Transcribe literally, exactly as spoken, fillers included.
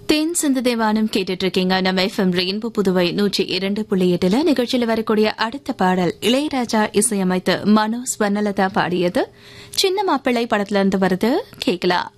தேன் சிந்து தேவானம் கேட்டுட்டு இருக்கீங்க. நம்ம எஃப்எம் ரெயின்போ புதுவை நூற்றி இரண்டு புள்ளி எட்டுல நிகழ்ச்சியில் வரக்கூடிய அடுத்த பாடல் இளையராஜா இசையமைத்து மனோ ஸ்வர்ணலதா பாடியது. சின்ன மாப்பிள்ளை படத்துல இருந்து வருது, கேட்கலாம்.